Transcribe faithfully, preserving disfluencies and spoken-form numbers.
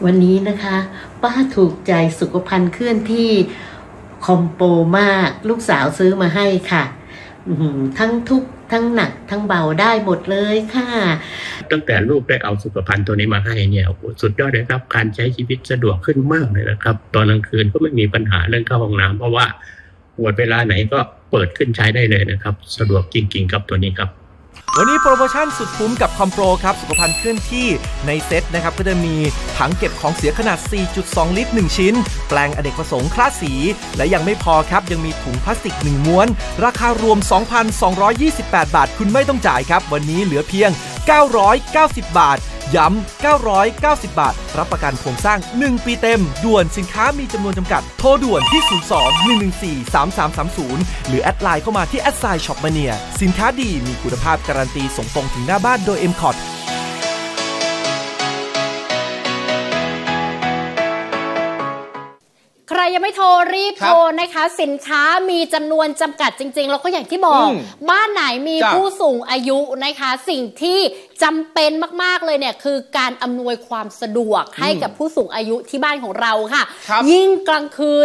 วันนี้นะคะป้าถูกใจสุขภัณฑ์เคลื่อนที่คอมโปมากลูกสาวซื้อมาให้ค่ะทั้งทุกทั้งหนักทั้งเบาได้หมดเลยค่ะตั้งแต่ลูกได้เอาสุขภัณฑ์ตัวนี้มาให้เนี่ยโอ้โหสุดยอดเลยครับการใช้ชีวิตสะดวกขึ้นมากเลยนะครับตอนกลางคืนก็ไม่มีปัญหาเรื่องเข้าห้องน้ำเพราะว่าปวดเวลาไหนก็เปิดขึ้นใช้ได้เลยนะครับสะดวกจริงๆครับตัวนี้ครับวันนี้โปรโมชั่นสุดคุ้มกับคอมโปรครับสุขภัณฑ์เคลื่อนที่ในเซ็ตนะครับก็จะมีถังเก็บของเสียขนาด สี่จุดสอง ลิตรหนึ่งชิ้นแปลงอเนกประสงค์คลาสสีและยังไม่พอครับยังมีถุงพลาสติกหนึ่งม้วนราคารวม สองพันสองร้อยยี่สิบแปด บาทคุณไม่ต้องจ่ายครับวันนี้เหลือเพียงเก้าร้อยเก้าสิบบาทย้ำเก้าร้อยเก้าสิบบาทรับประกันโครงสร้างหนึ่งปีเต็มด่วนสินค้ามีจำนวนจำกัดโทรด่วนที่ศูนย์ สอง หนึ่ง หนึ่ง สี่ สาม สาม สาม ศูนย์หรือแอดไลน์เข้ามาที่แอดไซน์ช็อปมาเนียสินค้าดีมีคุณภาพการันตีส่งตรงถึงหน้าบ้านโดย เอ็ม คอร์ ทีใครยังไม่โทรรีบโทรนะคะสินค้ามีจำนวนจำกัดจริงๆแล้วก็อย่างที่บอกบ้านไหนมีผู้สูงอายุนะคะสิ่งที่จำเป็นมากๆเลยเนี่ยคือการอำนวยความสะดวกให้กับผู้สูงอายุที่บ้านของเราค่ะยิ่งกลางคืน